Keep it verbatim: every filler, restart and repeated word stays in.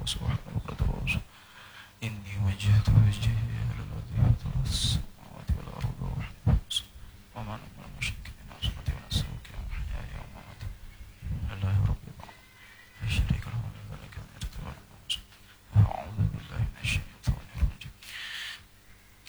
سبحانه وتعالى. إني وجهت وجهي للذي فطر السماوات والأرض وحده وما أنا من